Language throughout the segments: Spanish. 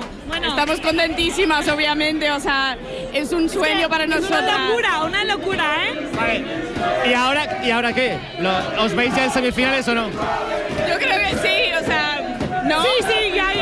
Bueno. Estamos contentísimas, obviamente, o sea, es un sueño para nosotras. Una locura, ¿eh? Vale. ¿Y ahora qué? ¿Os veis ya en semifinales o no? Yo creo que sí, o sea, ¿no? Sí, ya.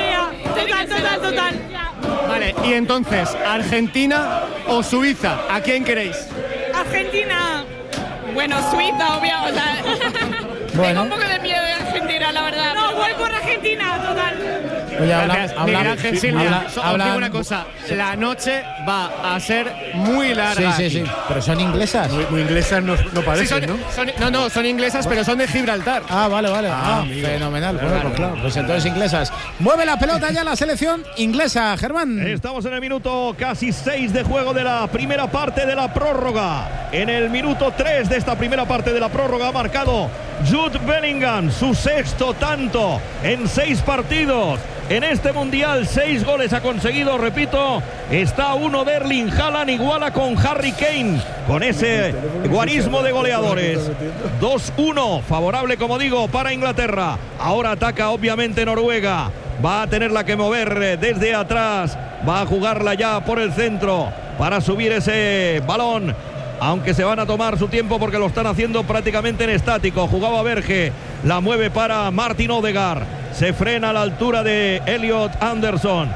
Total. Vale, y entonces, ¿Argentina o Suiza? ¿A quién queréis? Argentina. Bueno, Suiza, obvio, o sea, tengo un poco de miedo de Argentina, la verdad. No, voy por Argentina, total. Oye, Miguel Ángel Silvia, os digo una cosa, la noche va a ser muy larga. Sí. Pero son inglesas. Muy inglesas no parecen, ¿no? Son inglesas, pero son de Gibraltar. Vale. Fenomenal. Bueno, pues claro, pues entonces inglesas. Mueve la pelota ya la selección inglesa, Germán. Estamos en el minuto casi 6 de juego de la primera parte de la prórroga. En el minuto 3 de esta primera parte de la prórroga ha marcado Jude Bellingham su sexto tanto en 6 partidos. En este Mundial 6 goles ha conseguido, repito, está uno de Erling Haaland, iguala con Harry Kane, con ese guarismo de goleadores. 2-1, favorable como digo para Inglaterra. Ahora ataca obviamente Noruega, va a tenerla que mover desde atrás, va a jugarla ya por el centro para subir ese balón. Aunque se van a tomar su tiempo porque lo están haciendo prácticamente en estático. Jugaba Berge, la mueve para Martin Odegaard. Se frena a la altura de Elliot Anderson.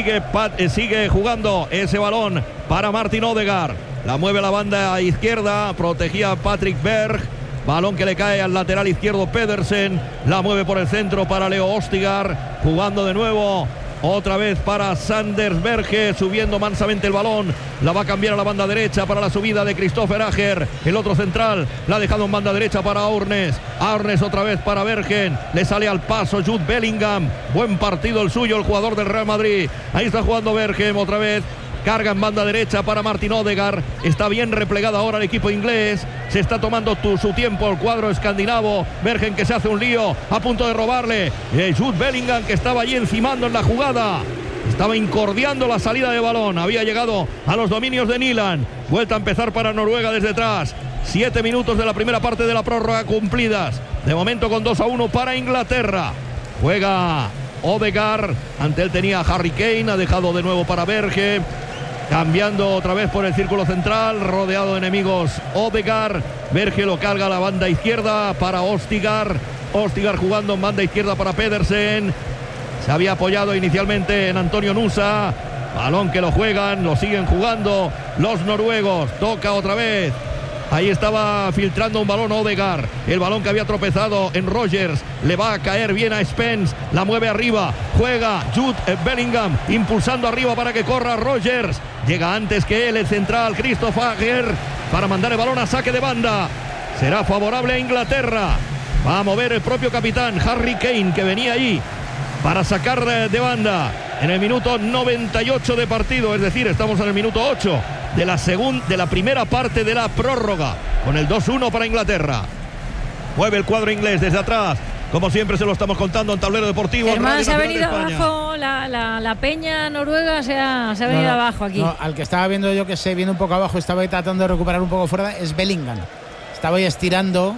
Sigue jugando ese balón para Martin Odegaard. La mueve a la banda izquierda, protegía a Patrick Berg. Balón que le cae al lateral izquierdo Pedersen. La mueve por el centro para Leo Østigard. Jugando de nuevo. Otra vez para Sanders Berge, subiendo mansamente el balón. La va a cambiar a la banda derecha para la subida de Christopher Ajer. El otro central la ha dejado en banda derecha para Aurnes. Aurnes otra vez para Bergen. Le sale al paso Jude Bellingham. Buen partido el suyo, el jugador del Real Madrid. Ahí está jugando Bergen otra vez. Carga en banda derecha para Martin Odegaard. Está bien replegado ahora el equipo inglés. Se está tomando su tiempo el cuadro escandinavo. Bergen que se hace un lío a punto de robarle. Jude Bellingham que estaba allí encimando en la jugada. Estaba incordiando la salida de balón. Había llegado a los dominios de Nyland. Vuelta a empezar para Noruega desde atrás. 7 minutos de la primera parte de la prórroga cumplidas. De momento con 2-1 para Inglaterra. Juega Odegaard. Ante él tenía Harry Kane. Ha dejado de nuevo para Berge. Cambiando otra vez por el círculo central, rodeado de enemigos Odegaard. Berge lo carga a la banda izquierda para Østigard. Østigard jugando en banda izquierda para Pedersen. Se había apoyado inicialmente en Antonio Nusa. Balón que lo juegan, lo siguen jugando los noruegos. Toca otra vez. Ahí estaba filtrando un balón Odegaard. El balón que había tropezado en Rogers. Le va a caer bien a Spence. La mueve arriba. Juega Jude Bellingham. Impulsando arriba para que corra Rogers. Llega antes que él el central Christopher Ajer. Para mandar el balón a saque de banda. Será favorable a Inglaterra. Va a mover el propio capitán Harry Kane, que venía ahí para sacar de banda. En el minuto 98 de partido. Es decir, estamos en el minuto 8 de la primera parte de la prórroga, con el 2-1 para Inglaterra. Mueve el cuadro inglés desde atrás, como siempre se lo estamos contando en Tablero Deportivo. Germán, se ha venido abajo la peña noruega, se ha venido abajo aquí. No, al que estaba viendo yo, que se viene un poco abajo, estaba ahí tratando de recuperar un poco fuera, es Bellingham. Estaba ahí estirando.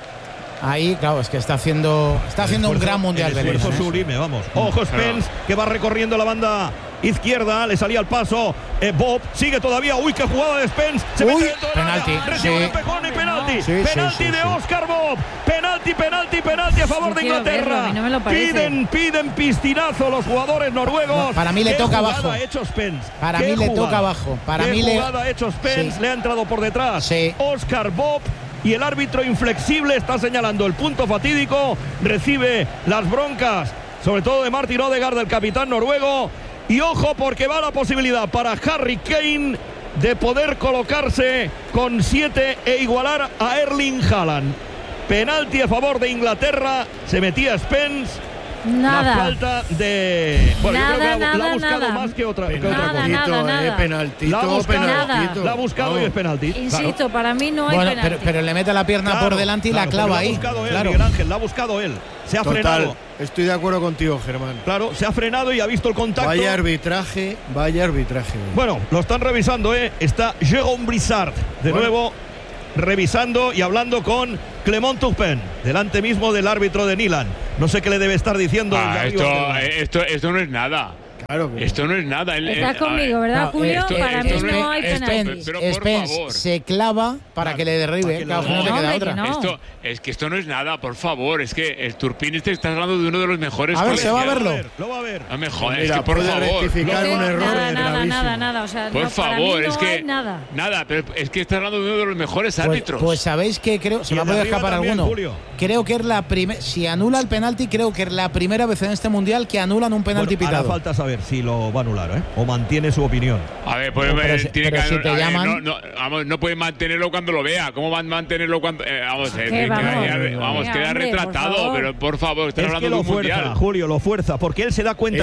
Ahí, claro, es que está haciendo un gran mundial. El esfuerzo sublime, vamos. Ojo Spence, que va recorriendo la banda izquierda, le salía al paso. Bob sigue todavía. Uy, qué jugada de Spence. Se mete dentro del área. Recibe un empujón y penalti. Penalti de Oscar Bob. Penalti a favor de Inglaterra. Verlo, no me lo piden pistinazo los jugadores noruegos. No, para mí le toca abajo. Ha hecho Spence. Para mí le toca abajo. Jugada ha hecho Spence. Le ha entrado por detrás. Oscar Bob. Y el árbitro inflexible está señalando el punto fatídico. Recibe las broncas, sobre todo de Martin Odegaard, del capitán noruego. Y ojo, porque va la posibilidad para Harry Kane de poder colocarse con 7 e igualar a Erling Haaland. Penalti a favor de Inglaterra. Se metía Spence. Nada. La falta de... Bueno, nada, yo creo que nada, la ha buscado nada. más que otra cosa. Nada. Penaltito, La ha buscado y es penalti. Insisto, claro. Para mí no hay penalti. Pero le mete la pierna por delante y la clava ahí. Miguel Ángel, la ha buscado él. Se ha frenado. Estoy de acuerdo contigo, Germán. Claro, se ha frenado y ha visto el contacto. Vaya arbitraje. Bueno, lo están revisando, Está Jérôme Brissard de nuevo revisando y hablando con Clement Turpin, delante mismo del árbitro de Nyland. No sé qué le debe estar diciendo. Esto no es nada. Claro que esto no es nada. Estás conmigo, ¿verdad, Julio? Para mí no hay penalti. Pero por favor. Se clava para que le derribe. Claro, no te queda otra. Esto no es nada, por favor. Es que el Turpin está hablando de uno de los mejores. A ver, se va a verlo. Lo va a ver. Mejor, es que por favor. Rectificar un error nada. O sea, por favor, es que nada. Nada, pero es que está hablando de uno de los mejores árbitros. Pues sabéis que creo, se me ha podido escapar alguno. Julio. Creo que es la primera. Si anula el penalti, creo que es la primera vez en este mundial que anulan un penalti pitado. Hará falta saber si lo va a anular, o mantiene su opinión. A ver, pues tiene que si te llaman, no puede mantenerlo cuando lo vea. ¿Cómo van a mantenerlo cuando queda retratado? Pero por favor, estás hablando de un mundial. Julio, lo fuerza, porque él se da cuenta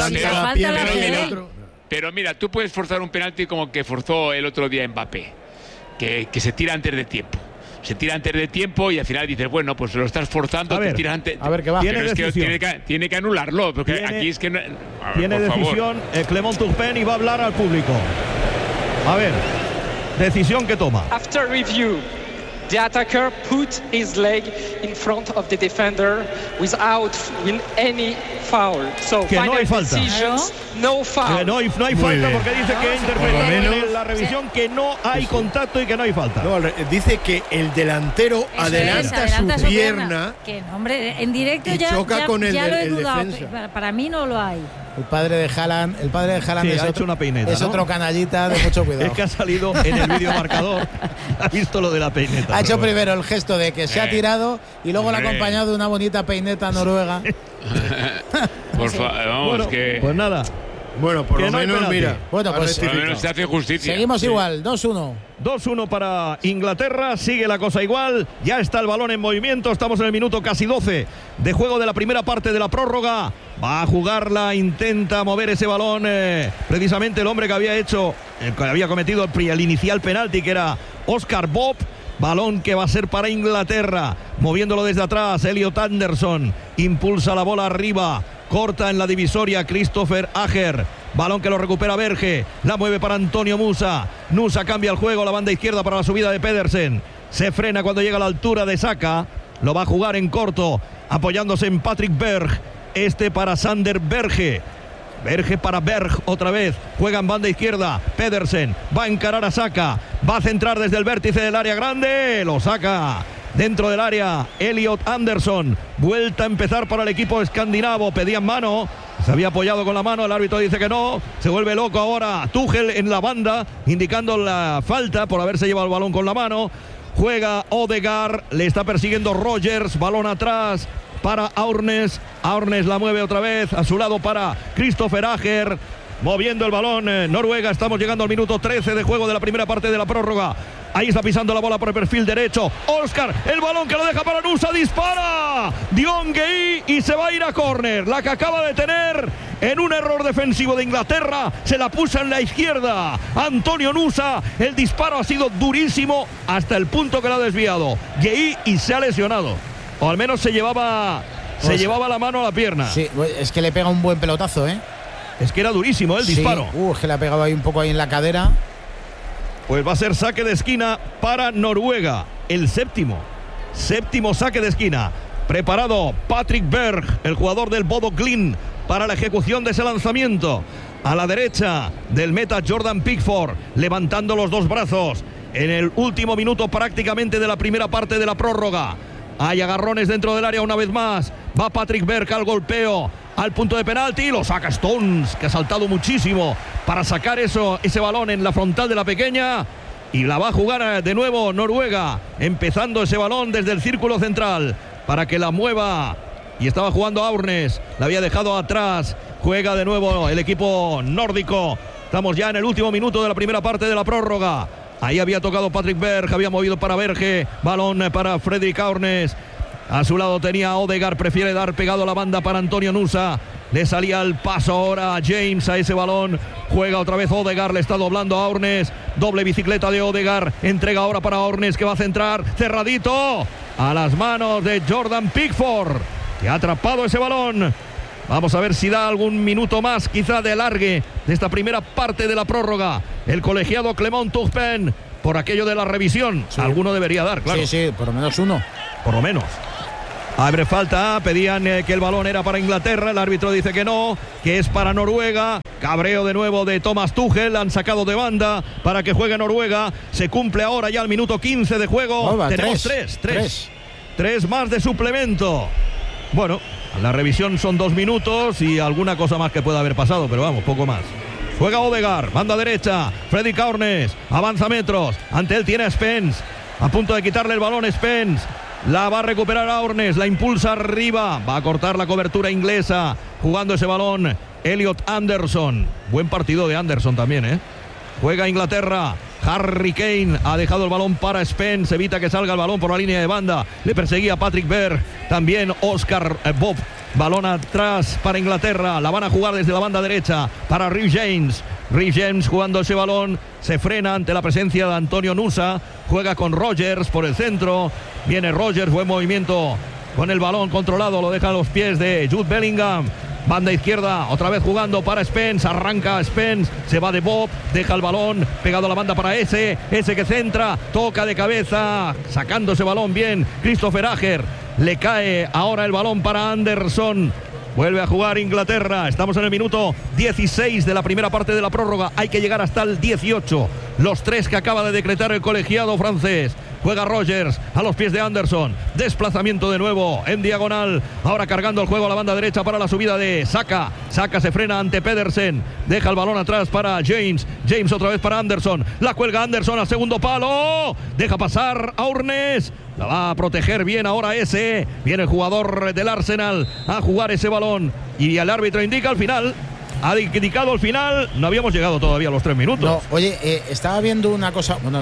Pero mira, tú puedes forzar un penalti como que forzó el otro día Mbappé, que se tira antes de tiempo. Se tira antes de tiempo y al final dices, bueno, pues lo estás forzando, te tiras antes. A ver qué va. Pero es que tiene que anularlo, porque aquí es que no, tiene decisión Clement Turpin y va a hablar al público. A ver, decisión que toma. After review, the attacker put his leg in front of the defender without any foul. So que no hay falta. No foul. Que no hay falta porque dice que interpreta en la revisión que no hay contacto y que no hay falta. No, dice que el delantero adelanta su pierna. Que no, hombre, en directo y ya choca con el lo he dudado. defensa. Para mí no lo hay. El padre de Haaland sí, ha hecho una peineta, es otro canallita de mucho cuidado. Es que ha salido en el vídeo marcador, ha visto lo de la peineta. Ha hecho primero el gesto de que se ha tirado y luego lo ha acompañado de una bonita peineta noruega. Por favor, vamos, que... Pues nada. Bueno, por lo menos, mira. Bueno, pues por lo menos se hace justicia. Seguimos igual, 2-1. 2-1 para Inglaterra, sigue la cosa igual, ya está el balón en movimiento, estamos en el minuto casi 12 de juego de la primera parte de la prórroga. Va a jugarla, intenta mover ese balón, precisamente el hombre que había cometido el inicial penalti, que era Oscar Bob. Balón que va a ser para Inglaterra, moviéndolo desde atrás, Elliot Anderson impulsa la bola arriba, corta en la divisoria Christopher Ajer. Balón que lo recupera Berge, la mueve para Antonio Nusa. Nusa cambia el juego, la banda izquierda para la subida de Pedersen. Se frena cuando llega a la altura de Saka. Lo va a jugar en corto, apoyándose en Patrick Berg. Para Sander Berge. Berge para Berg otra vez. Juega en banda izquierda. Pedersen va a encarar a Saka. Va a centrar desde el vértice del área grande. Lo saca. Dentro del área, Elliot Anderson. Vuelta a empezar para el equipo escandinavo. Pedían mano. Se había apoyado con la mano. El árbitro dice que no. Se vuelve loco ahora Tuchel en la banda, indicando la falta por haberse llevado el balón con la mano. Juega Odegaard. Le está persiguiendo Rogers. Balón atrás para Aurnes. Aurnes la mueve otra vez. A su lado para Christopher Ajer. Moviendo el balón Noruega. Estamos llegando al minuto 13 de juego de la primera parte de la prórroga. Ahí está pisando la bola por el perfil derecho. Oscar, el balón que lo deja para Nusa. Dispara Dion Gueye y se va a ir a córner. La que acaba de tener en un error defensivo de Inglaterra. Se la puso en la izquierda Antonio Nusa. El disparo ha sido durísimo hasta el punto que lo ha desviado Gueye y se ha lesionado. O al menos se llevaba la mano a la pierna. Sí, es que le pega un buen pelotazo, Es que era durísimo el disparo. Es que le ha pegado ahí un poco ahí en la cadera. Pues va a ser saque de esquina para Noruega. El séptimo saque de esquina. Preparado Patrick Berg, el jugador del Bodo Glimt, para la ejecución de ese lanzamiento. A la derecha del meta Jordan Pickford, levantando los dos brazos. En el último minuto prácticamente de la primera parte de la prórroga. Hay agarrones dentro del área una vez más. Va Patrick Berg al golpeo, al punto de penalti. Lo saca Stones, que ha saltado muchísimo para sacar ese balón en la frontal de la pequeña. Y la va a jugar de nuevo Noruega, empezando ese balón desde el círculo central para que la mueva. Y estaba jugando Aurnes, la había dejado atrás. Juega de nuevo el equipo nórdico. Estamos ya en el último minuto de la primera parte de la prórroga. Ahí había tocado Patrick Berg, había movido para Berge. Balón para Fredrik Aurnes. A su lado tenía a Odegaard, prefiere dar pegado a la banda para Antonio Nusa. Le salía el paso ahora a James a ese balón. Juega otra vez Odegaard, le está doblando a Aurnes. Doble bicicleta de Odegaard. Entrega ahora para Aurnes, que va a centrar. Cerradito a las manos de Jordan Pickford, que ha atrapado ese balón. Vamos a ver si da algún minuto más, quizá de alargue, de esta primera parte de la prórroga. El colegiado Clement Turpin, por aquello de la revisión. Sí. Alguno debería dar, claro. Sí, por lo menos uno. Por lo menos. Abre falta, pedían que el balón era para Inglaterra, el árbitro dice que no, que es para Noruega. Cabreo de nuevo de Thomas Tuchel, han sacado de banda para que juegue Noruega. Se cumple ahora ya el minuto 15 de juego. Tenemos tres más de suplemento. Bueno, la revisión son 2 minutos y alguna cosa más que pueda haber pasado, pero vamos, poco más. Juega Odegaard, banda derecha, Freddy Kaurnes, avanza metros, ante él tiene a Spence, a punto de quitarle el balón Spence. La va a recuperar Aurnes, la impulsa arriba, va a cortar la cobertura inglesa, jugando ese balón Elliot Anderson. Buen partido de Anderson también, Juega Inglaterra, Harry Kane ha dejado el balón para Spence, evita que salga el balón por la línea de banda, le perseguía Patrick Berg, también Oscar Bob. Balón atrás para Inglaterra, la van a jugar desde la banda derecha para Reece James. Reece James jugando ese balón, se frena ante la presencia de Antonio Nusa, juega con Rogers por el centro, viene Rogers, buen movimiento con el balón controlado, lo deja a los pies de Jude Bellingham. Banda izquierda, otra vez jugando para Spence, arranca Spence, se va de Bob, deja el balón, pegado a la banda para ese que centra, toca de cabeza, sacando ese balón bien, Christopher Ajer, le cae ahora el balón para Anderson. Vuelve a jugar Inglaterra. Estamos en el minuto 16 de la primera parte de la prórroga. Hay que llegar hasta el 18. Los 3 que acaba de decretar el colegiado francés. Juega Rogers a los pies de Anderson. Desplazamiento de nuevo en diagonal. Ahora cargando el juego a la banda derecha para la subida de Saka. Saka se frena ante Pedersen. Deja el balón atrás para James. James otra vez para Anderson. La cuelga Anderson al segundo palo. Deja pasar a Aurnes. La va a proteger bien ahora ese. Viene el jugador del Arsenal a jugar ese balón. Y el árbitro indica al final. Ha indicado al final. No habíamos llegado todavía a los 3 minutos. No, oye, estaba viendo una cosa. No.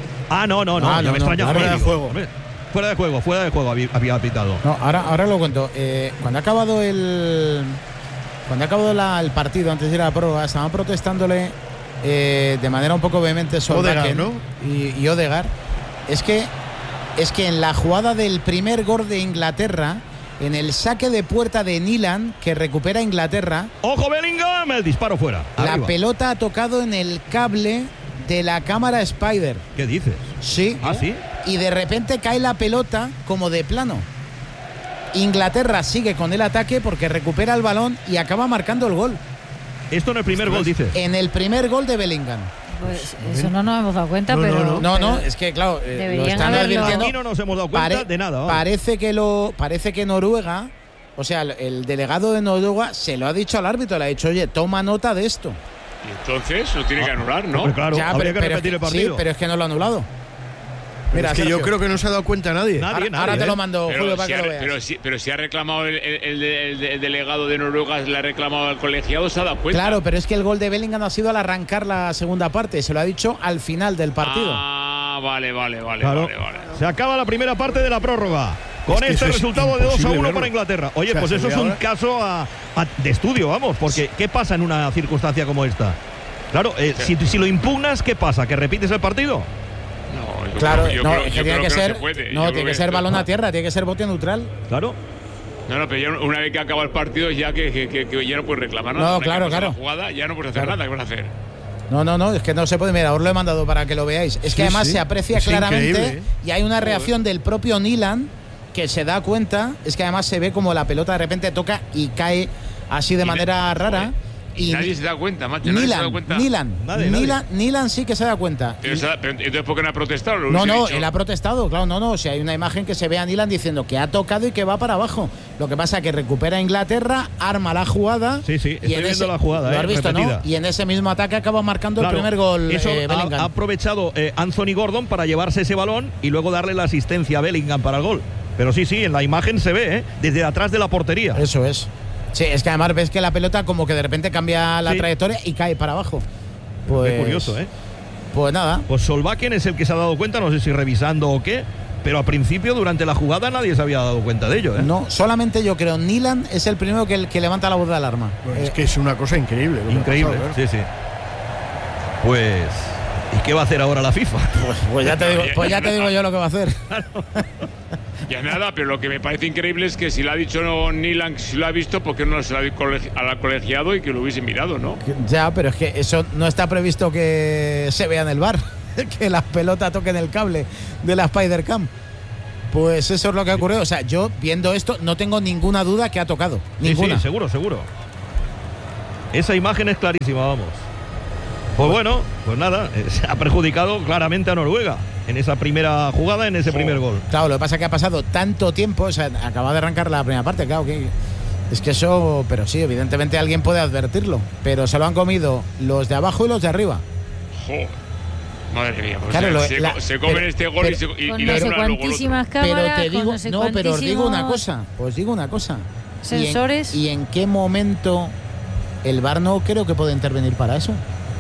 Ya me extraña. Fuera de juego. Fuera de juego había pitado. No, ahora lo cuento. Cuando ha acabado el partido, antes de ir a la prórroga, estaban protestándole de manera un poco vehemente Odegaard, ¿no? y Odegaard. Es que en la jugada del primer gol de Inglaterra, en el saque de puerta de Nilan, que recupera Inglaterra. ¡Ojo Bellingham! El disparo fuera. La Arriba. pelota ha tocado en el cable de la cámara Spider. ¿Qué dices? Sí. ¿Ah, sí? Y de repente cae la pelota como de plano. Inglaterra sigue con el ataque porque recupera el balón y acaba marcando el gol. Esto en el primer gol, dices. En el primer gol de Bellingham. Pues eso no nos hemos dado cuenta, pero... No, es que claro, lo están advirtiendo. Aquí no nos hemos dado cuenta de nada. Parece que Noruega, o sea, el delegado de Noruega se lo ha dicho al árbitro, le ha dicho, oye, toma nota de esto. Y entonces lo tiene que anular, ¿no? Pues claro, habría que repetir el partido. Sí, pero es que no lo ha anulado. Mira, es que Sergio, yo creo que no se ha dado cuenta nadie. Ahora te lo mando, Julio, para que lo veas. Pero si ha reclamado el delegado de Noruega, le ha reclamado al colegiado, se ha dado cuenta. Claro, pero es que el gol de Bellingham ha sido al arrancar la segunda parte. Se lo ha dicho al final del partido. Ah, vale. Claro. Se acaba la primera parte de la prórroga. Con este resultado de 2-1 para Inglaterra. Oye, pues eso es un caso de estudio, vamos. Porque ¿qué pasa en una circunstancia como esta? Claro, si lo impugnas, ¿qué pasa? ¿Que repites el partido? No, claro, tiene que ser balón a tierra, tiene que ser bote neutral. Claro. No, pero ya una vez que acaba el partido, ya que ya no puedes reclamar nada. No, claro. La jugada, ya no puedes hacer nada. ¿Qué vas a hacer? No, es que no se puede. Mira, os lo he mandado para que lo veáis. Es que además se aprecia claramente y hay una reacción del propio Nilan que se da cuenta. Es que además se ve como la pelota de repente toca y cae así de manera rara. Y nadie se da cuenta, macho. Nilan sí que se da cuenta. Pero entonces, ¿por qué no ha protestado? No, él ha protestado, claro, no. Si hay una imagen que se ve a Nilan diciendo que ha tocado y que va para abajo. Lo que pasa es que recupera Inglaterra, arma la jugada. Sí, estoy viendo la jugada. Lo has visto, repetida. ¿No? Y en ese mismo ataque acaba marcando el primer gol. Eso Bellingham. Ha aprovechado Anthony Gordon para llevarse ese balón y luego darle la asistencia a Bellingham para el gol. Pero sí, en la imagen se ve, desde atrás de la portería. Eso es. Sí, es que además ves que la pelota como que de repente cambia la trayectoria y cae para abajo. Pues, qué curioso, Pues nada. Pues Solbakken es el que se ha dado cuenta, no sé si revisando o qué, pero al principio, durante la jugada, nadie se había dado cuenta de ello, No, solamente yo creo. Nilan es el primero que levanta la voz de alarma. Pues es que es una cosa increíble. Increíble, sí. Pues... ¿y qué va a hacer ahora la FIFA? Pues ya te digo yo lo que va a hacer. Ya nada, pero lo que me parece increíble es que si lo ha dicho Nilan, si lo ha visto, ¿por qué no se lo ha dicho al colegiado y que lo hubiese mirado, no? Ya, pero es que eso no está previsto que se vea en el VAR, que la pelota toque en el cable de la Spider-Cam. Pues eso es lo que ha ocurrido. O sea, yo viendo esto no tengo ninguna duda que ha tocado. Ninguna. Sí, seguro. Esa imagen es clarísima, vamos. Pues bueno, pues nada, se ha perjudicado claramente a Noruega en esa primera jugada, en ese primer gol. Claro, lo que pasa es que ha pasado tanto tiempo, o sea, acaba de arrancar la primera parte, claro que es que eso, pero sí, evidentemente alguien puede advertirlo, pero se lo han comido los de abajo y los de arriba. Joder. Madre mía, pues claro, se comen este gol y no sé cuantísimas cámaras, pero te digo, pero os digo una cosa. Sensores. ¿Y en qué momento el VAR no creo que pueda intervenir para eso?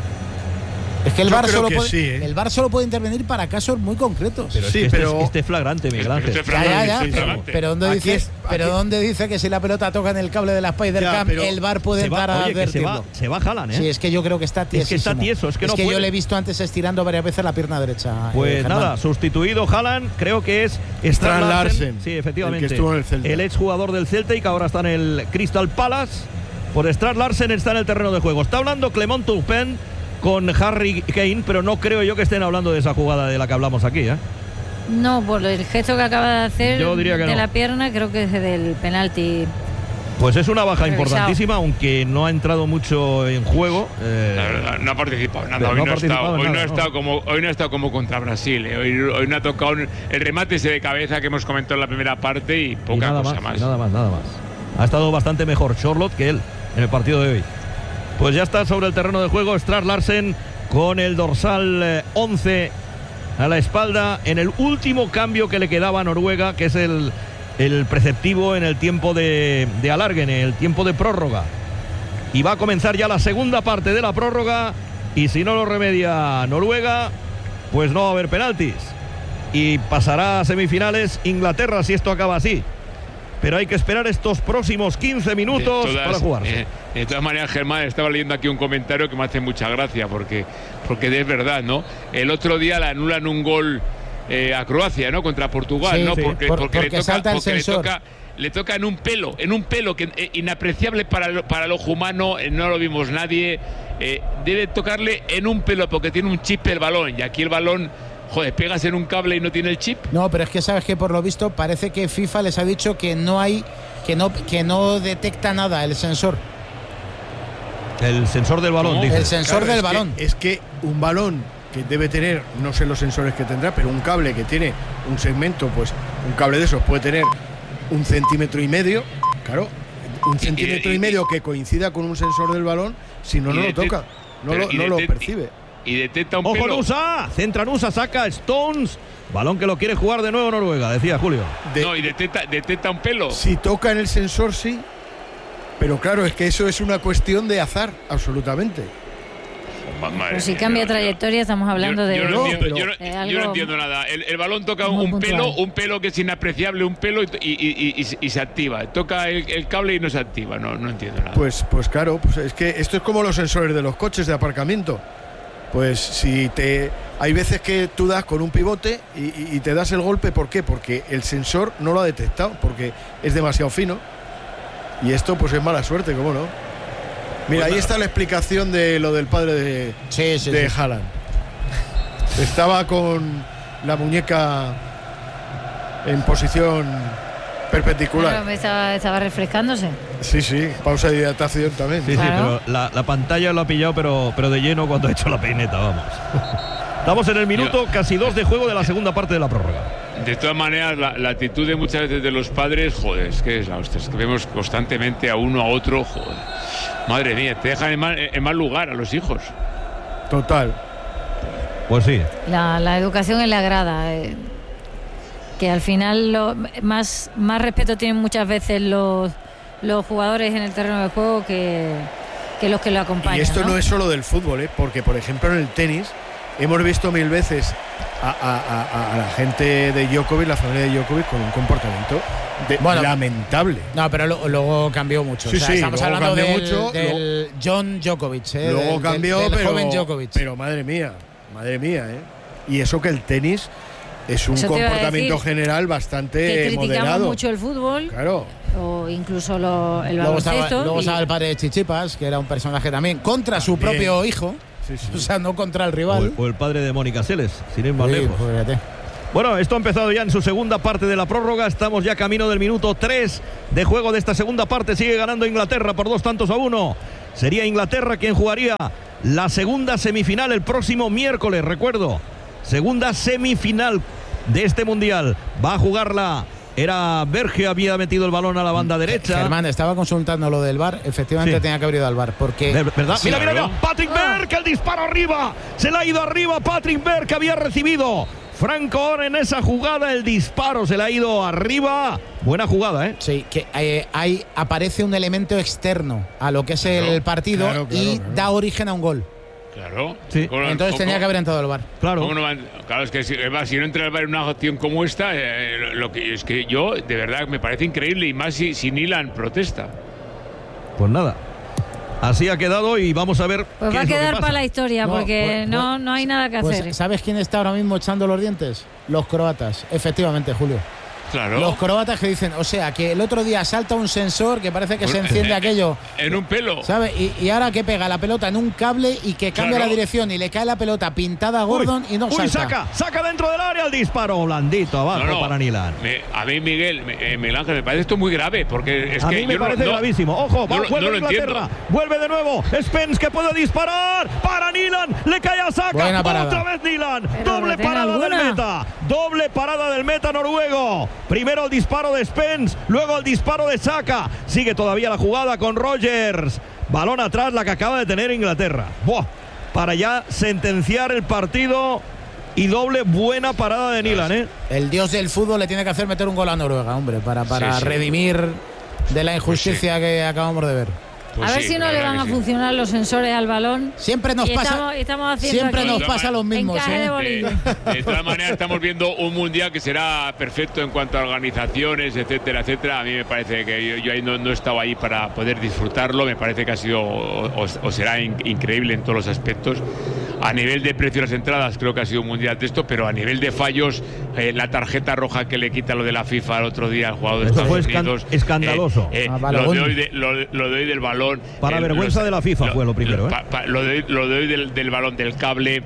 Es que el VAR solo puede intervenir para casos muy concretos. Pero este es flagrante, Miguel Ángel. Pero ¿dónde dice que si la pelota toca en el cable de la Spider-Cam el VAR puede entrar a advertirlo? Se va Haaland, ¿eh? Sí, es que yo creo que está tiesísimo. Es que está tieso, es que yo le he visto antes estirando varias veces la pierna derecha. Pues nada, sustituido Haaland, creo que es Strand Larsen. Sí, efectivamente. El que estuvo en el Celta. El exjugador del Celta y que ahora está en el Crystal Palace. Por Strand Larsen está en el terreno de juego. Está hablando Clement Turpin con Harry Kane, pero no creo yo que estén hablando de esa jugada de la que hablamos aquí, ¿eh? No, por el gesto que acaba de hacer yo diría que de no. La pierna, creo que es del penalti. Pues es una baja importantísima, aunque no ha entrado mucho en juego. No ha participado nada. Hoy no ha estado como contra Brasil. Hoy no ha tocado el remate ese de cabeza que hemos comentado en la primera parte y poca cosa más. Nada más. Ha estado bastante mejor Charlotte que él en el partido de hoy. Pues ya está sobre el terreno de juego Strand Larsen con el dorsal 11 a la espalda en el último cambio que le quedaba a Noruega, que es el preceptivo en el tiempo de alargue, en el tiempo de prórroga. Y va a comenzar ya la segunda parte de la prórroga y si no lo remedia Noruega, pues no va a haber penaltis. Y pasará a semifinales Inglaterra si esto acaba así. Pero hay que esperar estos próximos 15 minutos para jugarse. De todas maneras, Germán, estaba leyendo aquí un comentario que me hace mucha gracia, porque es verdad, ¿no? El otro día le anulan un gol a Croacia, ¿no? Contra Portugal, sí, ¿no? Sí. Porque salta el sensor. Le toca en un pelo que inapreciable para el ojo humano, no lo vimos nadie. Debe tocarle en un pelo porque tiene un chip el balón, y aquí el balón... Joder, pegas en un cable y no tiene el chip. No, pero es que sabes que por lo visto parece que FIFA les ha dicho que no detecta nada el sensor. El sensor del balón, dice. El sensor del balón. Es que un balón que debe tener, no sé los sensores que tendrá, pero un cable que tiene un segmento, pues un cable de esos puede tener 1,5 centímetros. Claro, 1,5 centímetros que coincida con un sensor del balón, si no lo toca, no lo percibe. Y detecta un ¡ojo, pelo. Nusa! Centra Nusa, saca Stones. Balón que lo quiere jugar de nuevo Noruega, decía Julio. Y detecta un pelo. Si toca en el sensor, sí. Pero claro, es que eso es una cuestión de azar, absolutamente. Pero si cambia trayectoria, estamos hablando de... Yo no entiendo nada. El balón toca un pelo que es inapreciable, un pelo y se activa. Toca el cable y no se activa. No entiendo nada. Pues claro, pues es que esto es como los sensores de los coches de aparcamiento. Pues hay veces que tú das con un pivote y te das el golpe, ¿por qué? Porque el sensor no lo ha detectado, porque es demasiado fino. Y esto pues es mala suerte, ¿cómo no? Mira, ahí está la explicación de lo del padre de Haaland. Estaba con la muñeca en posición perpendicular. Claro, estaba refrescándose. Sí, pausa de hidratación también. Sí, pero la pantalla lo ha pillado, pero de lleno cuando ha hecho la peineta, vamos. Estamos en el minuto casi 2 de juego de la segunda parte de la prórroga. De todas maneras, la actitud de muchas veces de los padres, joder, es que es la hostia, es que vemos constantemente a uno a otro, joder. Madre mía, te dejan en mal lugar a los hijos. Total. Pues sí. La educación en la grada. Que al final más respeto tienen muchas veces los jugadores en el terreno de juego que los que lo acompañan. Y esto no es solo del fútbol, porque por ejemplo en el tenis hemos visto 1000 veces a la gente de Djokovic, la familia de Djokovic, con un comportamiento lamentable. No, pero luego cambió mucho. Sí, estamos hablando del John Djokovic. Luego cambió, del joven Djokovic. Pero madre mía. Y eso que el tenis es un comportamiento general bastante que criticamos moderado. Mucho el fútbol. Claro. O incluso el baloncesto. Luego estaba el padre de Chichipas, que era un personaje también contra su propio hijo. Sí. O sea, no contra el rival. O el padre de Mónica Seles, sin ir más lejos. Bueno, esto ha empezado ya en su segunda parte de la prórroga. Estamos ya camino del minuto 3 de juego de esta segunda parte. Sigue ganando Inglaterra por 2-1. Sería Inglaterra quien jugaría la segunda semifinal el próximo miércoles, recuerdo. Segunda semifinal de este mundial. Va a jugarla. Era Berge, había metido el balón a la banda derecha. Germán, estaba consultando lo del VAR. Efectivamente tenía que haber ido al VAR. Porque... ¿Verdad? Sí, mira. Patrick Berg, el disparo arriba. Se le ha ido arriba Patrick Berg, que había recibido Franco Orr en esa jugada. El disparo se le ha ido arriba. Buena jugada, ¿eh? Sí, que ahí aparece un elemento externo a lo que es el partido y da origen a un gol. Claro. Sí. Entonces tenía que haber entrado el VAR. Claro. Claro, es que si entra el VAR en una acción como esta, lo que es que yo, de verdad, me parece increíble, y más si Nilan protesta. Pues nada. Así ha quedado y vamos a ver. Pues va a quedar para la historia, porque no hay nada que hacer. ¿Sabes quién está ahora mismo echando los dientes? Los croatas. Efectivamente, Julio. Claro. Los croatas que dicen, o sea, que el otro día salta un sensor que parece que se enciende aquello. En un pelo. ¿Sabes? Y ahora que pega la pelota en un cable y que cambia la dirección y le cae la pelota pintada a Gordon y no salta. Saca dentro del área el disparo blandito abajo para Nilan. A mí, Miguel Ángel, me parece esto muy grave, porque es a que mí me parece gravísimo. Ojo, vuelve Inglaterra. Vuelve de nuevo. Spence, que puede disparar para Nilan. Le cae a Saka. Otra vez Nilan. Doble parada del meta. Doble parada del meta noruego. Primero el disparo de Spence, luego el disparo de Saka. Sigue todavía la jugada con Rogers. Balón atrás, la que acaba de tener Inglaterra. ¡Buah! Para ya sentenciar el partido. Y doble buena parada de Nilan, ¿eh? El dios del fútbol le tiene que hacer meter un gol a Noruega, hombre, para redimir de la injusticia que acabamos de ver. Pues a ver si no le van a funcionar los sensores al balón. Siempre nos pasa. Estamos siempre nos pasa los mismos. De todas maneras, estamos viendo un mundial que será perfecto en cuanto a organizaciones, etcétera, etcétera. A mí me parece que yo ahí no he estado ahí para poder disfrutarlo. Me parece que ha sido o será increíble en todos los aspectos. A nivel de precio de las entradas, creo que ha sido un mundial de esto, pero a nivel de fallos, la tarjeta roja que le quita lo de la FIFA el otro día al jugador de Estados Unidos. Escandaloso. Lo de hoy del balón. Para vergüenza de la FIFA fue lo primero. Lo de hoy del balón del cable.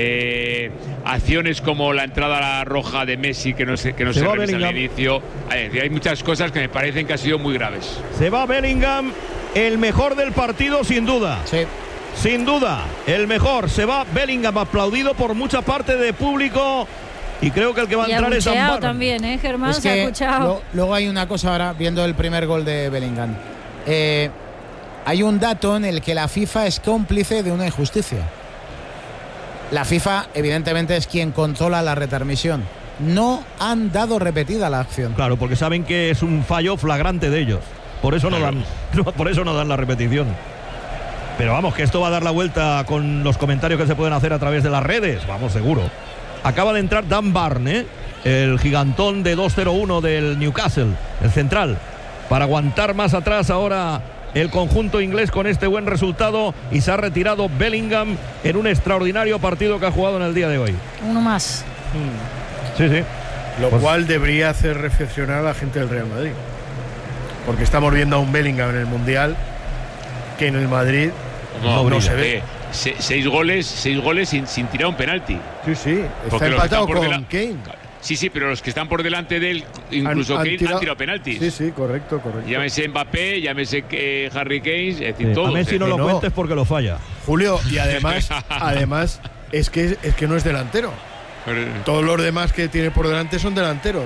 Acciones como la entrada roja de Messi que no se revisa al inicio. Hay muchas cosas que me parecen que han sido muy graves. Se va Bellingham, el mejor del partido sin duda. Sí. Sin duda, el mejor. Se va Bellingham, aplaudido por mucha parte de público. Y creo que el que va a entrar es Amparo. También, Germán, se ha escuchado. Luego hay una cosa ahora, viendo el primer gol de Bellingham. Hay un dato en el que la FIFA es cómplice de una injusticia. La FIFA, evidentemente, es quien controla la retransmisión. No han dado repetida la acción. Claro, porque saben que es un fallo flagrante de ellos. Por eso no dan la repetición. Pero vamos, que esto va a dar la vuelta con los comentarios que se pueden hacer a través de las redes. Vamos, seguro. Acaba de entrar Dan Barne, el gigantón de 2-0-1 del Newcastle, el central, para aguantar más atrás ahora el conjunto inglés con este buen resultado, y se ha retirado Bellingham en un extraordinario partido que ha jugado en el día de hoy. Uno más. Sí. Lo cual debería hacer reflexionar a la gente del Real Madrid. Porque estamos viendo a un Bellingham en el Mundial que en el Madrid no se ve. 6 goles sin tirar un penalti. Sí. Está empatado con Kane. Sí, pero los que están por delante de él, incluso Kane, han tirado penaltis. Sí, correcto. Llámese Mbappé, llámese Harry Kane, es decir, todos. A Messi no lo cuentes porque lo falla. Julio, y además es que no es delantero. Todos los demás que tiene por delante son delanteros.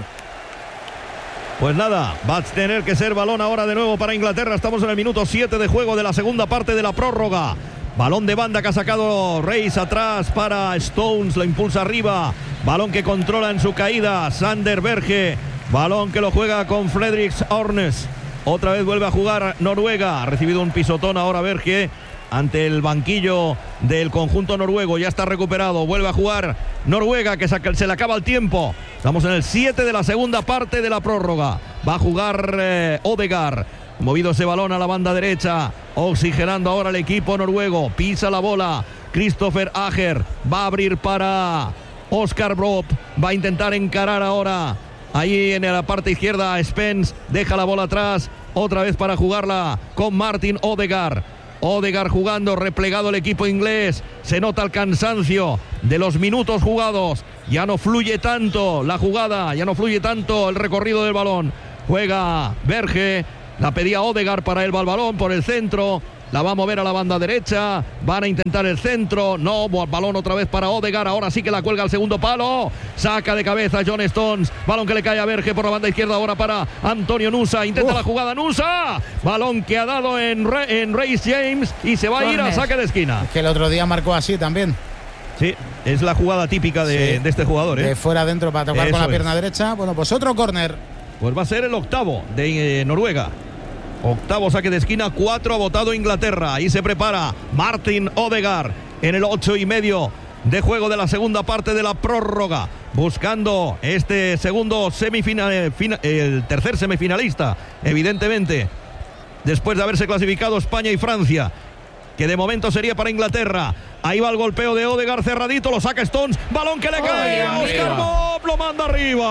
Pues nada, va a tener que ser balón ahora de nuevo para Inglaterra. Estamos en el minuto 7 de juego de la segunda parte de la prórroga. Balón de banda que ha sacado Reis atrás para Stones, lo impulsa arriba. Balón que controla en su caída Sander Berge. Balón que lo juega con Fredericks Ornes. Otra vez vuelve a jugar Noruega. Ha recibido un pisotón ahora Berge ante el banquillo del conjunto noruego. Ya está recuperado. Vuelve a jugar Noruega, que se le acaba el tiempo. Estamos en el 7 de la segunda parte de la prórroga. Va a jugar Odegaard. Movido ese balón a la banda derecha. Oxigenando ahora el equipo noruego. Pisa la bola Christopher Ager. Va a abrir para Oscar Brob. Va a intentar encarar ahora ahí en la parte izquierda Spence. Deja la bola atrás. Otra vez para jugarla con Martin Odegaard. Ødegaard jugando, replegado el equipo inglés. Se nota el cansancio de los minutos jugados. Ya no fluye tanto la jugada, ya no fluye tanto el recorrido del balón. Juega Berge, la pedía Ødegaard, para él va el balón por el centro. La va a mover a la banda derecha. Van a intentar el centro. No, balón otra vez para Ødegaard. Ahora sí que la cuelga al segundo palo. Saca de cabeza John Stones. Balón que le cae a Berge por la banda izquierda. Ahora para Antonio Nusa. Intenta la jugada Nusa. Balón que ha dado en Reece James. Y se va a ir a saque de esquina. Que el otro día marcó así también. Sí, es la jugada típica de este jugador. De fuera adentro para tocar con la pierna derecha. Bueno, pues otro córner. Pues va a ser el octavo de Noruega. Octavo saque de esquina, 4 ha votado Inglaterra. Ahí se prepara Martin Ødegaard en el 8:30 de juego de la segunda parte de la prórroga. Buscando este segundo semifinal, el tercer semifinalista, evidentemente. Después de haberse clasificado España y Francia, que de momento sería para Inglaterra. Ahí va el golpeo de Ødegaard, cerradito, lo saca Stones, balón que le cae a Oscar Bob, lo manda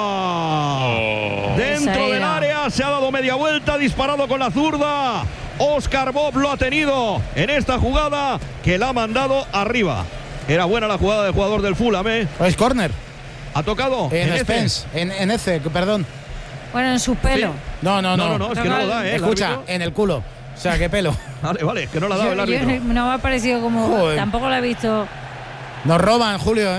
arriba. Dentro del área, se ha dado media vuelta, disparado con la zurda. Oscar Bob lo ha tenido en esta jugada, que la ha mandado arriba. Era buena la jugada del jugador del Fulham, Es córner. ¿Ha tocado? En Spence, en ese, perdón. Bueno, en su pelo. Sí. No, es que no lo da, Escucha, en el culo. O sea, qué pelo. Vale, es que no la ha dado el árbitro. No me ha parecido como... Joder. Tampoco la he visto. Nos roban, Julio,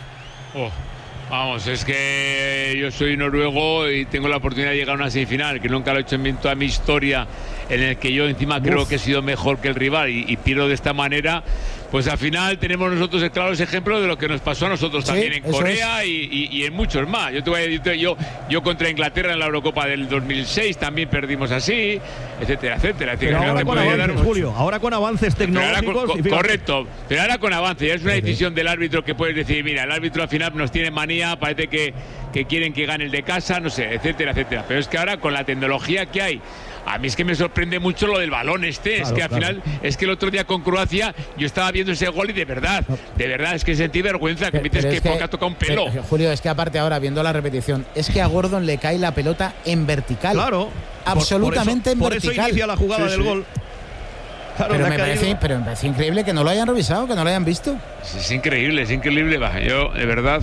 Vamos, es que yo soy noruego y tengo la oportunidad de llegar a una semifinal, que nunca lo he hecho en toda mi historia, en el que yo encima creo que he sido mejor que el rival y pierdo de esta manera. Pues al final tenemos nosotros el claro ejemplo de lo que nos pasó a nosotros también en Corea y en muchos más. Yo contra Inglaterra en la Eurocopa del 2006 también perdimos así, etcétera, etcétera. Pero ahora con avances, Julio, ahora con avances tecnológicos. Correcto, pero ahora con avances. Ya es una decisión del árbitro que puedes decir, mira, el árbitro al final nos tiene manía, parece que quieren que gane el de casa, no sé, etcétera, etcétera. Pero es que ahora con la tecnología que hay, a mí es que me sorprende mucho lo del balón claro, es que al final, es que el otro día con Croacia yo estaba viendo ese gol y de verdad, es que sentí vergüenza, que metes que poca toca un pelo. Julio, es que aparte ahora, viendo la repetición, es que a Gordon le cae la pelota en vertical. Claro. Absolutamente en vertical. Por eso inicia la jugada del gol. Claro, pero me parece increíble que no lo hayan revisado, que no lo hayan visto. Es increíble, yo, de verdad...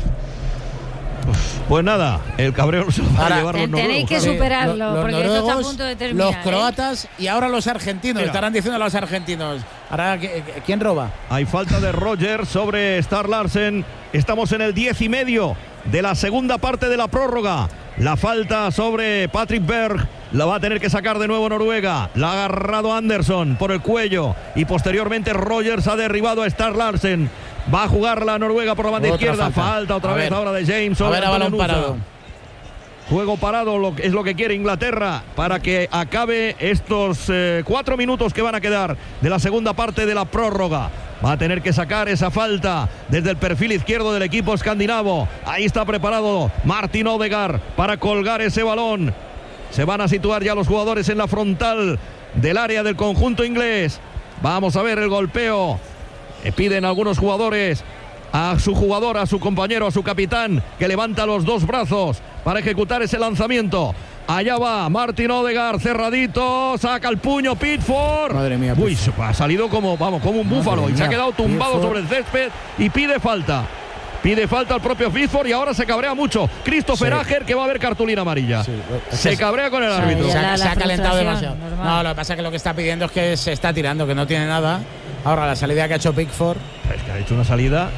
Pues nada, el cabreo se lo va a llevar los noruegos. Tenéis que superarlo, los porque noruegos, esto está a punto de terminar. Los croatas y ahora los argentinos. Estarán diciendo a los argentinos. Ahora, ¿quién roba? Hay falta de Roger sobre Star Larsen. Estamos en el 10:30 de la segunda parte de la prórroga. La falta sobre Patrick Berg. La va a tener que sacar de nuevo Noruega. La ha agarrado Anderson por el cuello. Y posteriormente Rogers ha derribado a Star Larsen. Va a jugar la Noruega por la banda izquierda. Falta otra vez ahora de James. A ver, a balón parado. Juego parado es lo que quiere Inglaterra para que acabe estos 4 minutos que van a quedar de la segunda parte de la prórroga. Va a tener que sacar esa falta desde el perfil izquierdo del equipo escandinavo. Ahí está preparado Martin Ødegaard para colgar ese balón. Se van a situar ya los jugadores en la frontal del área del conjunto inglés. Vamos a ver el golpeo. Piden algunos jugadores a su jugador, a su compañero, a su capitán, que levanta los dos brazos para ejecutar ese lanzamiento. Allá va Martin Ødegaard, cerradito, saca el puño Pickford. Madre mía. Uy, ha salido como un búfalo y se ha quedado tumbado sobre el césped y pide falta. Pide falta al propio Pickford y ahora se cabrea mucho. Christopher Ager, que va a ver cartulina amarilla. Se cabrea con el árbitro. Se ha calentado demasiado. No, lo que pasa es que lo que está pidiendo es que se está tirando, que no tiene nada. Ahora la salida que ha hecho Pickford. Es que ha hecho una salida.